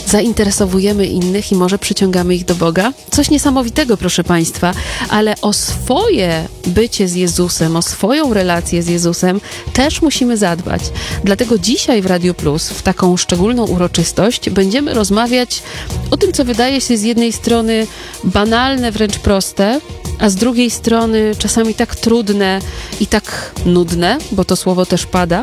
zainteresowujemy innych i może przyciągamy ich do Boga. Coś niesamowitego, proszę Państwa, ale o swoje bycie z Jezusem, o swoją relację z Jezusem też musimy zadbać. Dlatego dzisiaj w Radiu Plus, w taką szczególną uroczystość, będziemy rozmawiać o tym, co wydaje się z jednej strony banalne, wręcz proste, a z drugiej strony czasami tak trudne i tak nudne, bo to słowo też pada,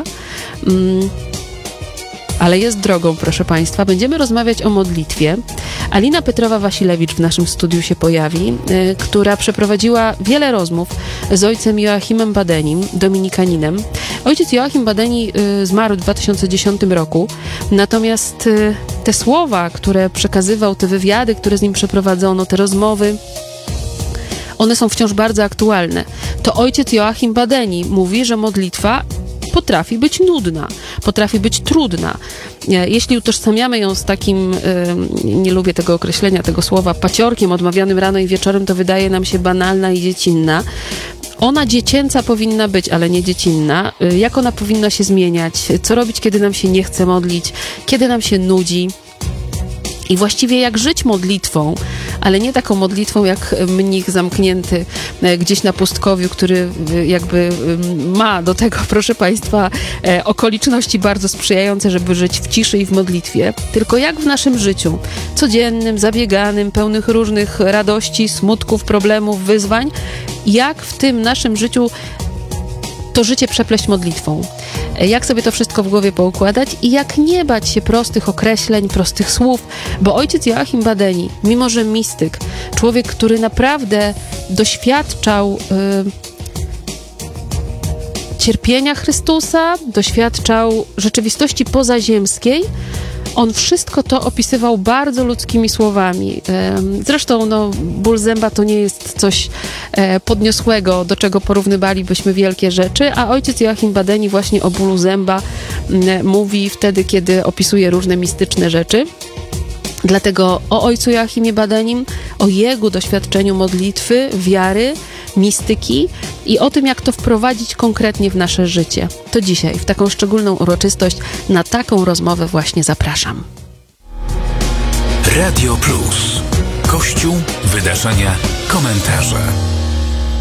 ale jest drogą, proszę Państwa. Będziemy rozmawiać o modlitwie. Alina Petrowa-Wasilewicz w naszym studiu się pojawi, która przeprowadziła wiele rozmów z ojcem Joachimem Badenim, dominikaninem. Ojciec Joachim Badeni zmarł w 2010 roku, natomiast te słowa, które przekazywał, te wywiady, które z nim przeprowadzono, te rozmowy, one są wciąż bardzo aktualne. To ojciec Joachim Badeni mówi, że modlitwa potrafi być nudna, potrafi być trudna. Jeśli utożsamiamy ją z takim, nie lubię tego określenia, tego słowa, paciorkiem odmawianym rano i wieczorem, to wydaje nam się banalna i dziecinna. Ona dziecięca powinna być, ale nie dziecinna. Jak ona powinna się zmieniać? Co robić, kiedy nam się nie chce modlić? Kiedy nam się nudzi? I właściwie jak żyć modlitwą, ale nie taką modlitwą jak mnich zamknięty gdzieś na pustkowiu, który jakby ma do tego, proszę Państwa, okoliczności bardzo sprzyjające, żeby żyć w ciszy i w modlitwie, tylko jak w naszym życiu codziennym, zabieganym, pełnych różnych radości, smutków, problemów, wyzwań, jak w tym naszym życiu to życie przepleść modlitwą. Jak sobie to wszystko w głowie poukładać i jak nie bać się prostych określeń, prostych słów, bo ojciec Joachim Badeni, mimo że mistyk, człowiek, który naprawdę doświadczał cierpienia Chrystusa, doświadczał rzeczywistości pozaziemskiej, on wszystko to opisywał bardzo ludzkimi słowami. Zresztą ból zęba to nie jest coś podniosłego, do czego porównywalibyśmy wielkie rzeczy, a ojciec Joachim Badeni właśnie o bólu zęba mówi wtedy, kiedy opisuje różne mistyczne rzeczy. Dlatego o ojcu Joachimie Badenim, o jego doświadczeniu modlitwy, wiary, mistyki i o tym, jak to wprowadzić konkretnie w nasze życie. To dzisiaj, w taką szczególną uroczystość, na taką rozmowę właśnie zapraszam. Radio Plus. Kościół, wydarzenia, komentarze.